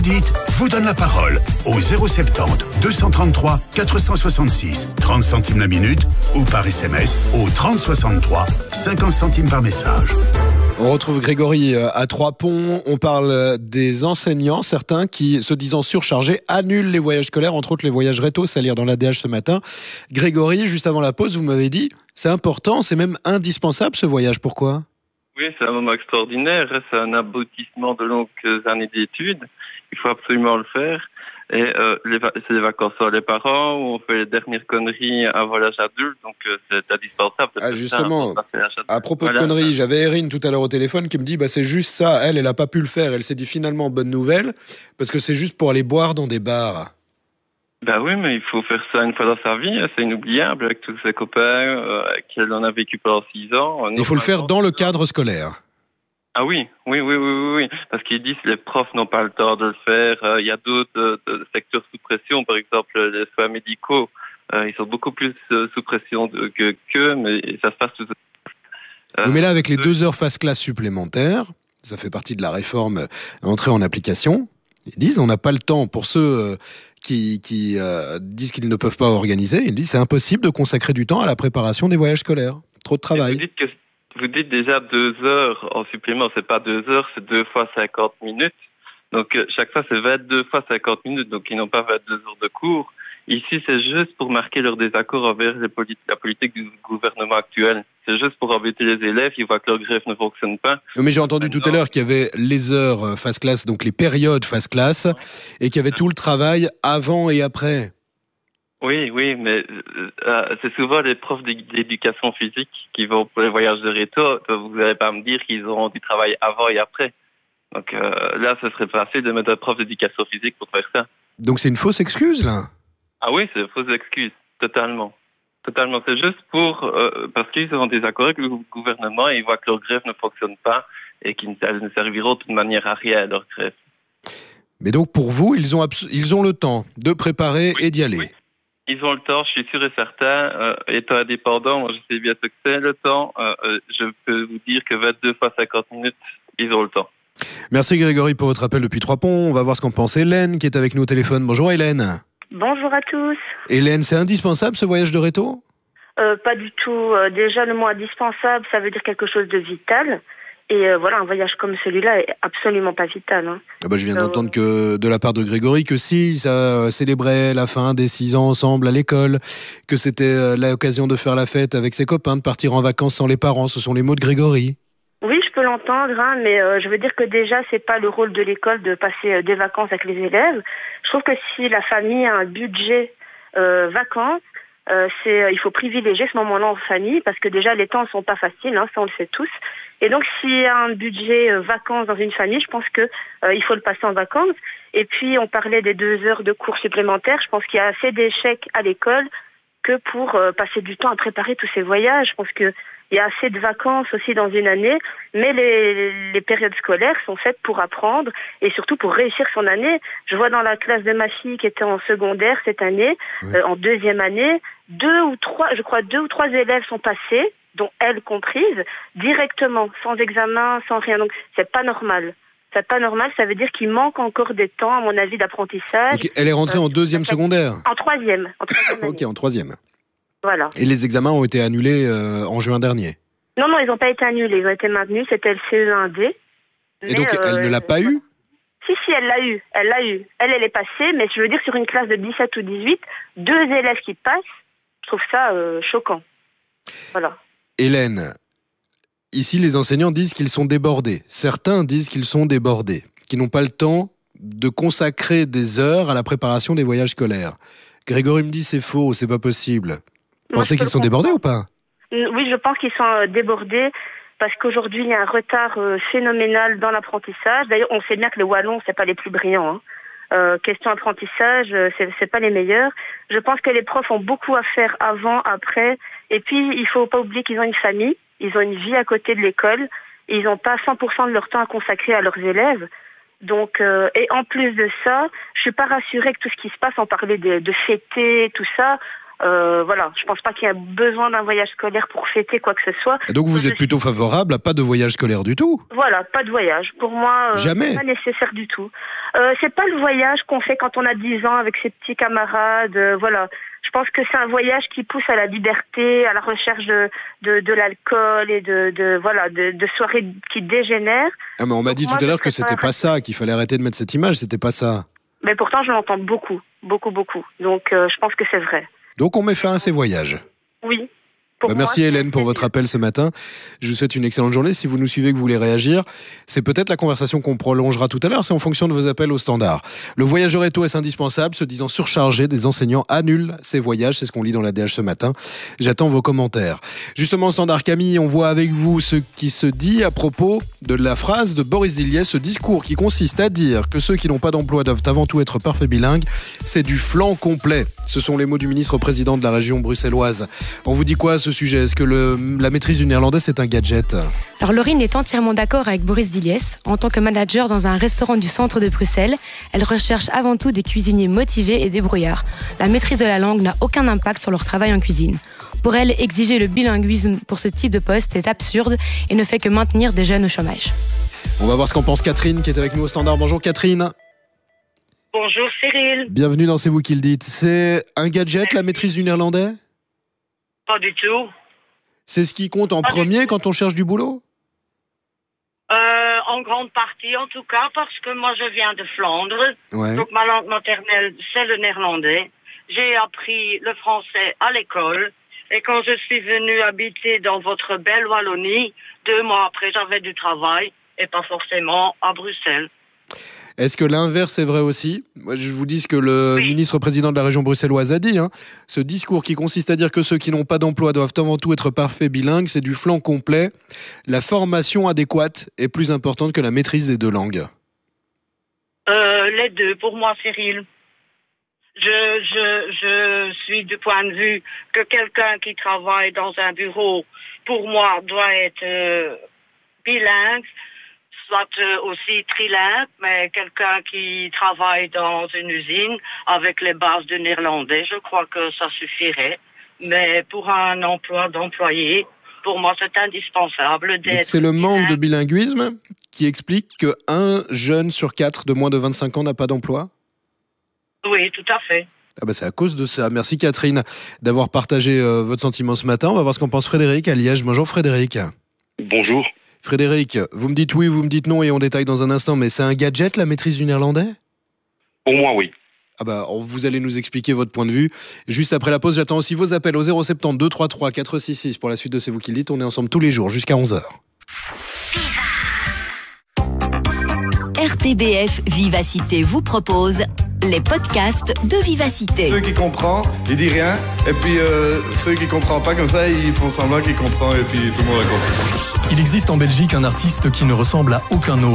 Dites, vous donne la parole au 070 233 466, 30 centimes la minute ou par SMS au 30 63, 50 centimes par message. On retrouve Grégory à Trois-Ponts. On parle des enseignants, certains qui, se disant surchargés, annulent les voyages scolaires, entre autres les voyages rétos, c'est à lire dans l'ADH ce matin. Grégory, juste avant la pause, vous m'avez dit, c'est important, c'est même indispensable ce voyage. Pourquoi ? Oui, c'est un moment extraordinaire. C'est un aboutissement de longues années d'études. Il faut absolument le faire. Et c'est les vacances sur les parents où on fait les dernières conneries avant l'âge adulte, donc c'est indispensable. Justement, à propos de conneries, j'avais Erin tout à l'heure au téléphone qui me dit c'est juste ça, elle a pas pu le faire, elle s'est dit finalement bonne nouvelle, parce que c'est juste pour aller boire dans des bars. Oui, mais il faut faire ça une fois dans sa vie, c'est inoubliable avec tous ses copains qu'elle en a vécu pendant 6 ans. Il faut le faire dans le cadre scolaire. Ah oui, parce qu'ils disent que les profs n'ont pas le temps de le faire. Il y a d'autres secteurs sous pression, par exemple les soins médicaux. Ils sont beaucoup plus sous pression qu'eux, mais ça se passe tout oui, mais là, avec les 2 heures face classe supplémentaires, ça fait partie de la réforme entrée en application. Ils disent on n'a pas le temps pour ceux qui disent qu'ils ne peuvent pas organiser. Ils disent c'est impossible de consacrer du temps à la préparation des voyages scolaires. Trop de travail. Vous dites déjà 2 heures en supplément, c'est pas 2 heures, c'est 2 fois 50 minutes. Donc chaque fois c'est 22 fois 50 minutes, donc ils n'ont pas 22 heures de cours. Ici c'est juste pour marquer leur désaccord envers la politique du gouvernement actuel. C'est juste pour embêter les élèves, ils voient que leur grève ne fonctionne pas. Mais j'ai entendu tout à l'heure qu'il y avait les heures face classe, donc les périodes face classe, et qu'il y avait tout le travail avant et après. Oui, mais c'est souvent les profs d'éducation physique qui vont pour les voyages de réto. Vous n'allez pas me dire qu'ils auront du travail avant et après. Donc là, ce serait facile de mettre un prof d'éducation physique pour faire ça. Donc c'est une fausse excuse, là ? Ah oui, c'est une fausse excuse, totalement. C'est juste parce qu'ils seront désaccord avec le gouvernement et ils voient que leur grève ne fonctionne pas et qu'ils ne serviront de toute manière à rien à leur grève. Mais donc pour vous, ils ont le temps de préparer et d'y aller. Oui. Ils ont le temps, je suis sûr et certain. Étant indépendant, moi je sais bien ce que c'est le temps. Je peux vous dire que 22 fois 50 minutes, ils ont le temps. Merci Grégory pour votre appel depuis Trois-Ponts. On va voir ce qu'en pense Hélène qui est avec nous au téléphone. Bonjour Hélène. Bonjour à tous. Hélène, c'est indispensable ce voyage de réto ? Pas du tout. Déjà le mot indispensable, ça veut dire quelque chose de vital. Et un voyage comme celui-là est absolument pas vital. Hein. Je viens d'entendre que de la part de Grégory que si ça célébrait la fin des 6 ans ensemble à l'école, que c'était l'occasion de faire la fête avec ses copains, de partir en vacances sans les parents. Ce sont les mots de Grégory. Oui, je peux l'entendre, mais je veux dire que déjà, c'est pas le rôle de l'école de passer des vacances avec les élèves. Je trouve que si la famille a un budget vacances, il faut privilégier ce moment-là en famille parce que déjà les temps ne sont pas faciles, hein, ça on le sait tous. Et donc s'il y a un budget vacances dans une famille, je pense que il faut le passer en vacances. Et puis on parlait des 2 heures de cours supplémentaires. Je pense qu'il y a assez d'échecs à l'école que pour passer du temps à préparer tous ces voyages. Je pense que il y a assez de vacances aussi dans une année, mais les périodes scolaires sont faites pour apprendre et surtout pour réussir son année. Je vois dans la classe de ma fille qui était en secondaire cette année, en 2e année, 2 ou 3 élèves sont passés, dont elle comprise, directement, sans examen, sans rien. Donc c'est pas normal. C'est pas normal, ça veut dire qu'il manque encore des temps, à mon avis, d'apprentissage. Okay. Elle est rentrée en 2e secondaire ? En 3e. Ok, en 3e. Voilà. Et les examens ont été annulés en juin dernier ? Non, ils n'ont pas été annulés, ils ont été maintenus, c'était le CE1D. Et donc elle ne l'a pas eu ? Si, elle l'a eu. Elle est passée, mais je veux dire, sur une classe de 17 ou 18, 2 élèves qui passent, je trouve ça choquant. Voilà. Hélène, ici les enseignants disent qu'ils sont débordés. Certains disent qu'ils sont débordés, qu'ils n'ont pas le temps de consacrer des heures à la préparation des voyages scolaires. Grégory me dit c'est faux, c'est pas possible. Vous pensez qu'ils sont débordés ou pas ? Oui, je pense qu'ils sont débordés parce qu'aujourd'hui, il y a un retard phénoménal dans l'apprentissage. D'ailleurs, on sait bien que les Wallons, c'est pas les plus brillants. Question apprentissage, c'est pas les meilleurs. Je pense que les profs ont beaucoup à faire avant, après. Et puis, il faut pas oublier qu'ils ont une famille, ils ont une vie à côté de l'école. Et ils n'ont pas 100% de leur temps à consacrer à leurs élèves. Donc, et en plus de ça, je suis pas rassurée que tout ce qui se passe, on parlait de fêter, tout ça. Voilà, je pense pas qu'il y a besoin d'un voyage scolaire pour fêter quoi que ce soit. Et donc vous êtes plutôt favorable à pas de voyage scolaire du tout? Voilà, pas de voyage. Pour moi, Jamais. c'est pas nécessaire du tout. C'est pas le voyage qu'on fait quand on a 10 ans avec ses petits camarades. Voilà, je pense que c'est un voyage qui pousse à la liberté, à la recherche de l'alcool et de soirées qui dégénèrent. Ah mais on m'a dit tout à l'heure que c'était pas ça, qu'il fallait arrêter de mettre cette image, c'était pas ça. Mais pourtant, je l'entends beaucoup. Donc, je pense que c'est vrai. Donc on met fin à ces voyages. Oui. Merci Hélène pour votre appel ce matin. Je vous souhaite une excellente journée. Si vous nous suivez, que vous voulez réagir, c'est peut-être la conversation qu'on prolongera tout à l'heure. C'est en fonction de vos appels au standard. Le voyageur Eto est indispensable. Se disant surchargé, des enseignants annulent ces voyages. C'est ce qu'on lit dans l'ADH ce matin. J'attends vos commentaires. Justement, au standard Camille, on voit avec vous ce qui se dit à propos de la phrase de Boris Dilliez, ce discours qui consiste à dire que ceux qui n'ont pas d'emploi doivent avant tout être parfaits bilingues. C'est du flan complet. Ce sont les mots du ministre-président de la région bruxelloise. On vous dit quoi à ce sujet? Est-ce que la maîtrise du néerlandais, c'est un gadget? Alors Laurine est entièrement d'accord avec Boris Dilliez. En tant que manager dans un restaurant du centre de Bruxelles, elle recherche avant tout des cuisiniers motivés et débrouillards. La maîtrise de la langue n'a aucun impact sur leur travail en cuisine. Pour elle, exiger le bilinguisme pour ce type de poste est absurde et ne fait que maintenir des jeunes au chômage. On va voir ce qu'en pense Catherine qui est avec nous au standard. Bonjour Catherine. Bonjour Cyril. Bienvenue dans C'est vous qui le dites. C'est un gadget, la maîtrise du néerlandais? Pas du tout. C'est ce qui compte en premier quand on cherche du boulot? En grande partie en tout cas, parce que moi je viens de Flandre. Ouais. Donc ma langue maternelle c'est le néerlandais. J'ai appris le français à l'école. Et quand je suis venue habiter dans votre belle Wallonie, 2 mois après j'avais du travail et pas forcément à Bruxelles. Est-ce que l'inverse est vrai aussi? Moi, je vous dis ce que le ministre-président de la région bruxelloise a dit. Ce discours qui consiste à dire que ceux qui n'ont pas d'emploi doivent avant tout être parfaits bilingues, c'est du flan complet. La formation adéquate est plus importante que la maîtrise des 2 langues. Les deux, pour moi, Cyril. Je suis du point de vue que quelqu'un qui travaille dans un bureau, pour moi, doit être bilingue, soit aussi trilingue, mais quelqu'un qui travaille dans une usine avec les bases de néerlandais, je crois que ça suffirait. Mais pour un emploi d'employé, pour moi, c'est indispensable d'être... C'est le manque de bilinguisme qui explique qu'un jeune sur 4 de moins de 25 ans n'a pas d'emploi? Oui, tout à fait. Ah bah c'est à cause de ça. Merci Catherine d'avoir partagé votre sentiment ce matin. On va voir ce qu'en pense Frédéric à Liège. Bonjour Frédéric. Bonjour. Frédéric, vous me dites oui, vous me dites non et on détaille dans un instant, mais c'est un gadget la maîtrise du néerlandais? Pour moi, oui. Ah bah, vous allez nous expliquer votre point de vue. Juste après la pause, j'attends aussi vos appels au 070 233 466 pour la suite de C'est vous qui le dites. On est ensemble tous les jours jusqu'à 11h. RTBF Vivacité vous propose les podcasts de Vivacité. Ceux qui comprennent, ils disent rien. Et puis ceux qui ne comprennent pas comme ça, ils font semblant qu'ils comprennent et puis tout le monde a compris. Il existe en Belgique un artiste qui ne ressemble à aucun autre.